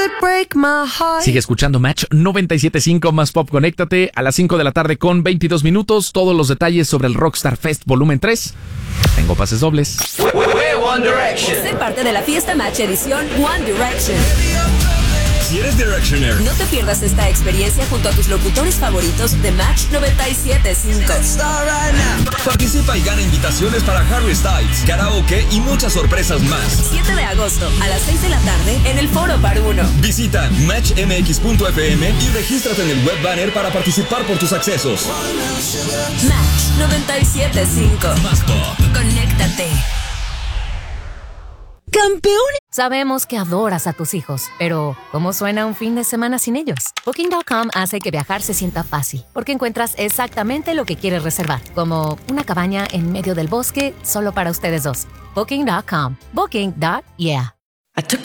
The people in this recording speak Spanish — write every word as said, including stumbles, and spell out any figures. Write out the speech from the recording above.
Sigue escuchando Match noventa y siete punto cinco más Pop. Conéctate a las cinco de la tarde con veintidós minutos. Todos los detalles sobre el Rockstar Fest Volumen tres. Tengo pases dobles. One Direction. Sé parte de la fiesta Match edición One Direction. Si eres Directioner, no te pierdas esta experiencia junto a tus locutores favoritos de Match noventa y siete punto cinco. Participa y gana invitaciones para Harry Styles, karaoke y muchas sorpresas más. siete de agosto a las seis de la tarde en el Foro Bar uno. Visita match m x punto f m y regístrate en el web banner para participar por tus accesos. Match noventa y siete punto cinco. Más Pop. Conéctate. ¡Campeón! Sabemos que adoras a tus hijos, pero ¿cómo suena un fin de semana sin ellos? Booking punto com hace que viajar se sienta fácil, porque encuentras exactamente lo que quieres reservar, como una cabaña en medio del bosque solo para ustedes dos. Booking punto com. Booking. Yeah.